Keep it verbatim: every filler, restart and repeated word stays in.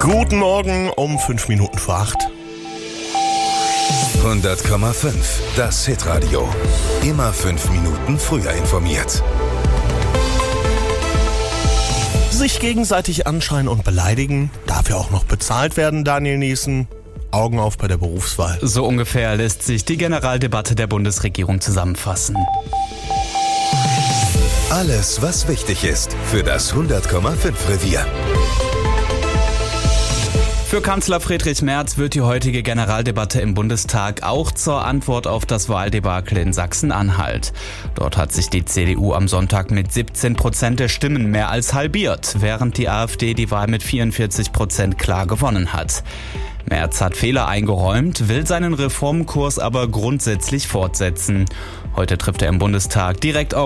Guten Morgen um fünf Minuten vor acht. hundert Komma fünf, das Hitradio. Immer fünf Minuten früher informiert. Sich gegenseitig anschreien und beleidigen, darf ja auch noch bezahlt werden, Daniel Niesen. Augen auf bei der Berufswahl. So ungefähr lässt sich die Generaldebatte der Bundesregierung zusammenfassen. Alles, was wichtig ist für das hundert Komma fünf Revier. Für Kanzler Friedrich Merz wird die heutige Generaldebatte im Bundestag auch zur Antwort auf das Wahldebakel in Sachsen-Anhalt. Dort hat sich die C D U am Sonntag mit siebzehn Prozent der Stimmen mehr als halbiert, während die AfD die Wahl mit vierundvierzig Prozent klar gewonnen hat. Merz hat Fehler eingeräumt, will seinen Reformkurs aber grundsätzlich fortsetzen. Heute trifft er im Bundestag direkt auf